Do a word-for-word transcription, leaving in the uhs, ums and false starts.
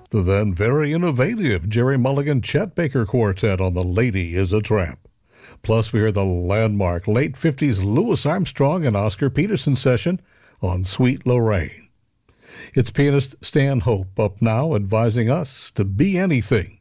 The then very innovative Jerry Mulligan Chet Baker Quartet on The Lady is a Tramp. Plus, we hear the landmark late fifties Louis Armstrong and Oscar Peterson session on Sweet Lorraine. It's pianist Stan Hope up now advising us to be anything